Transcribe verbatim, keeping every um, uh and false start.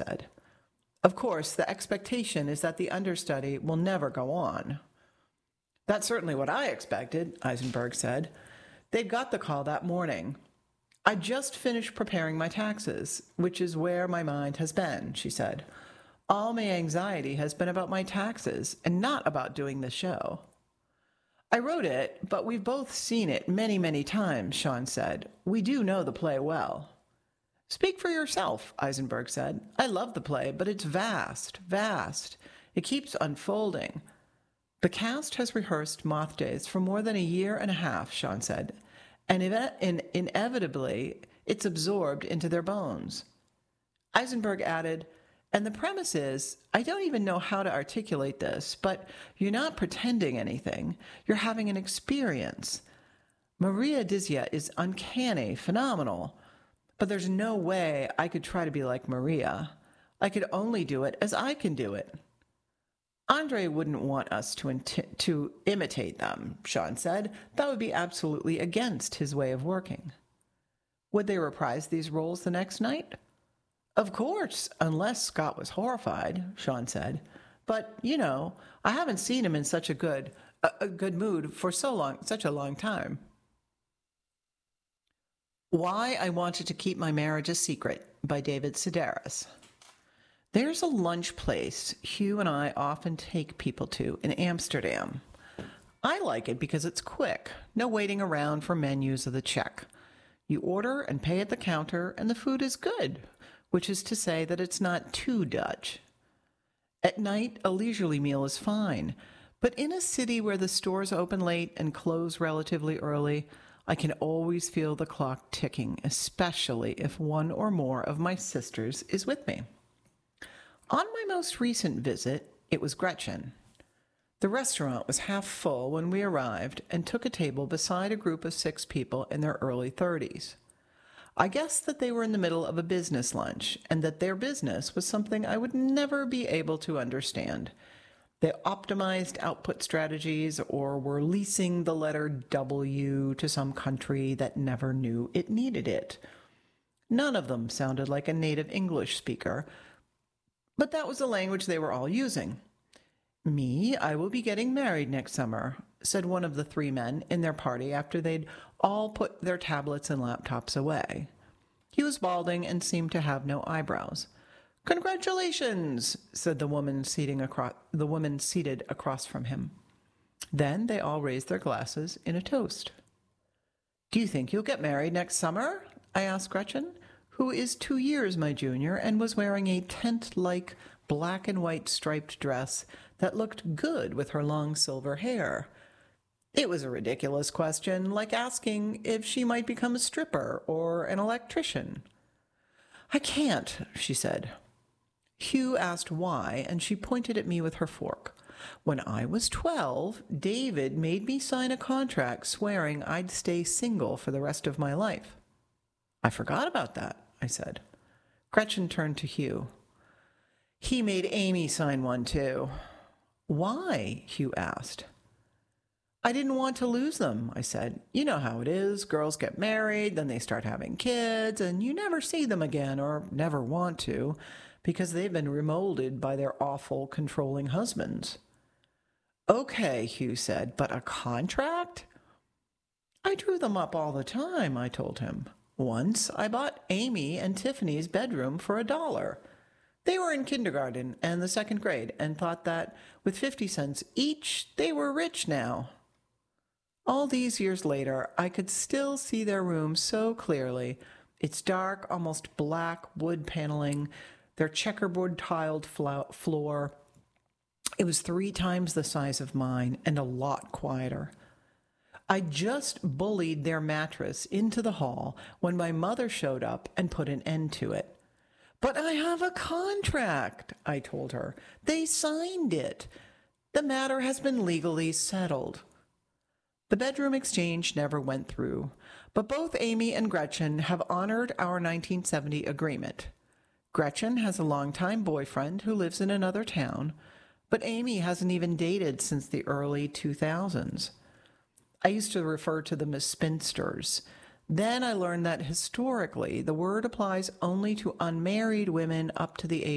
said. Of course, the expectation is that the understudy will never go on. That's certainly what I expected, Eisenberg said. They'd got the call that morning. I just finished preparing my taxes, which is where my mind has been, she said. All my anxiety has been about my taxes and not about doing the show. I wrote it, but we've both seen it many, many times, Sean said. We do know the play well. Speak for yourself, Eisenberg said. I love the play, but it's vast, vast. It keeps unfolding. The cast has rehearsed Moth Days for more than a year and a half, Sean said, and in- inevitably it's absorbed into their bones. Eisenberg added, and the premise is, I don't even know how to articulate this, but you're not pretending anything. You're having an experience. Maria Dizia is uncanny, phenomenal, but there's no way I could try to be like Maria. I could only do it as I can do it. Andre wouldn't want us to, int- to imitate them, Sean said. That would be absolutely against his way of working. Would they reprise these roles the next night? Of course, unless Scott was horrified, Sean said. But, you know, I haven't seen him in such a good, a, a good mood for so long, such a long time. Why I Wanted to Keep My Marriage a Secret by David Sedaris. There's a lunch place Hugh and I often take people to in Amsterdam. I like it because it's quick, no waiting around for menus of the check. You order and pay at the counter, and the food is good, which is to say that it's not too Dutch. At night, a leisurely meal is fine, but in a city where the stores open late and close relatively early, I can always feel the clock ticking, especially if one or more of my sisters is with me. On my most recent visit, it was Gretchen. The restaurant was half full when we arrived and took a table beside a group of six people in their early thirties. I guessed that they were in the middle of a business lunch and that their business was something I would never be able to understand. They optimized output strategies or were leasing the letter W to some country that never knew it needed it. None of them sounded like a native English speaker, but that was the language they were all using. Me, I will be getting married next summer, said one of the three men in their party after they'd all put their tablets and laptops away. He was balding and seemed to have no eyebrows. Congratulations, said the woman seating across, the woman seated across from him. Then they all raised their glasses in a toast. Do you think you'll get married next summer? I asked Gretchen, who is two years my junior and was wearing a tent-like black and white striped dress that looked good with her long silver hair. It was a ridiculous question, like asking if she might become a stripper or an electrician. I can't, she said. Hugh asked why, and she pointed at me with her fork. When I was twelve, David made me sign a contract swearing I'd stay single for the rest of my life. I forgot about that, I said. Gretchen turned to Hugh. He made Amy sign one, too. Why? Hugh asked. I didn't want to lose them, I said. You know how it is. Girls get married, then they start having kids, and you never see them again, or never want to, because they've been remolded by their awful, controlling husbands. Okay, Hugh said, but a contract? I drew them up all the time, I told him. Once, I bought Amy and Tiffany's bedroom for a dollar. They were in kindergarten and the second grade and thought that, with fifty cents each, they were rich now. All these years later, I could still see their room so clearly. Its dark, almost black wood paneling, their checkerboard-tiled floor. It was three times the size of mine and a lot quieter. I just bullied their mattress into the hall when my mother showed up and put an end to it. But I have a contract, I told her. They signed it. The matter has been legally settled. The bedroom exchange never went through, but both Amy and Gretchen have honored our nineteen seventy agreement. Gretchen has a longtime boyfriend who lives in another town, but Amy hasn't even dated since the early two thousands. I used to refer to them as spinsters. Then I learned that historically the word applies only to unmarried women up to the age